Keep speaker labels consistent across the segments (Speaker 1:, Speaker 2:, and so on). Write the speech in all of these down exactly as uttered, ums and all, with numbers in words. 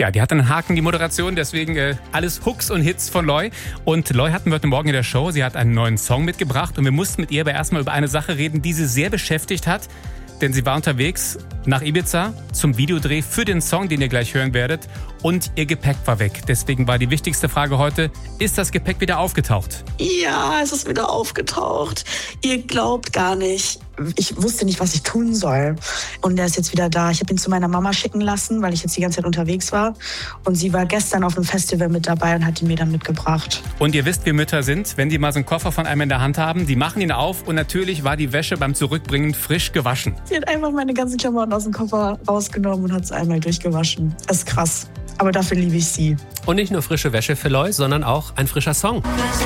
Speaker 1: Ja, die hat einen Haken, die Moderation, deswegen äh, alles Hooks und Hits von Loi. Und Loi hatten wir heute Morgen in der Show. Sie hat einen neuen Song mitgebracht und wir mussten mit ihr aber erstmal über eine Sache reden, die sie sehr beschäftigt hat. Denn sie war unterwegs nach Ibiza zum Videodreh für den Song, den ihr gleich hören werdet. Und ihr Gepäck war weg. Deswegen war die wichtigste Frage heute, ist das Gepäck wieder aufgetaucht?
Speaker 2: Ja, es ist wieder aufgetaucht. Ihr glaubt gar nicht. Ich wusste nicht, was ich tun soll. Und er ist jetzt wieder da. Ich habe ihn zu meiner Mama schicken lassen, weil ich jetzt die ganze Zeit unterwegs war. Und sie war gestern auf einem Festival mit dabei und hat ihn mir dann mitgebracht.
Speaker 1: Und ihr wisst, wie Mütter sind, wenn die mal so einen Koffer von einem in der Hand haben, die machen ihn auf und natürlich war die Wäsche beim Zurückbringen frisch gewaschen.
Speaker 2: Sie hat einfach meine ganzen Klamotten aus dem Koffer rausgenommen und hat es einmal durchgewaschen. Das ist krass. Aber dafür liebe ich sie.
Speaker 3: Und nicht nur frische Wäsche für Loi, sondern auch ein frischer Song.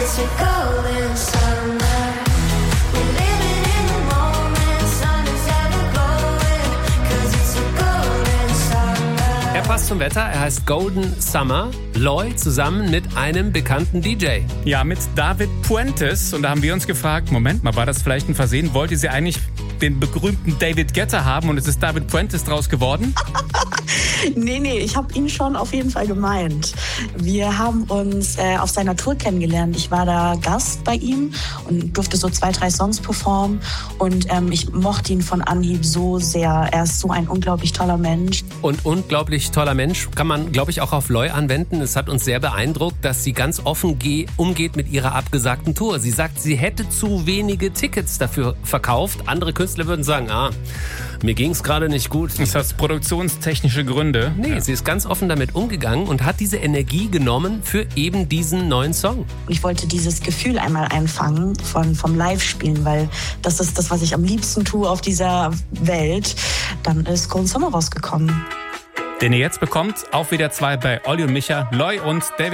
Speaker 3: Er passt zum Wetter, er heißt Golden Summer. Loi zusammen mit einem bekannten D J.
Speaker 1: Ja, mit David Puentes. Und da haben wir uns gefragt, Moment mal, war das vielleicht ein Versehen? Wollte sie eigentlich den berühmten David Guetta haben und es ist David Puentes draus geworden?
Speaker 2: Nee, nee, ich habe ihn schon auf jeden Fall gemeint. Wir haben uns äh, auf seiner Tour kennengelernt. Ich war da Gast bei ihm und durfte so zwei, drei Songs performen. Und ähm, ich mochte ihn von Anhieb so sehr. Er ist so ein unglaublich toller Mensch.
Speaker 3: Und unglaublich toller Mensch kann man, glaube ich, auch auf Loi anwenden. Es hat uns sehr beeindruckt, dass sie ganz offen ge- umgeht mit ihrer abgesagten Tour. Sie sagt, sie hätte zu wenige Tickets dafür verkauft. Andere Künstler würden sagen, ah, mir ging's gerade nicht gut.
Speaker 1: Das hat produktionstechnische Gründe.
Speaker 3: Nee, ja. Sie ist ganz offen damit umgegangen und hat diese Energie genommen für eben diesen neuen Song.
Speaker 2: Ich wollte dieses Gefühl einmal einfangen von, vom Live-Spielen, weil das ist das, was ich am liebsten tue auf dieser Welt. Dann ist Golden Summer rausgekommen.
Speaker 1: Den ihr jetzt bekommt, auf W D R zwei bei Olli und Micha, Loi und David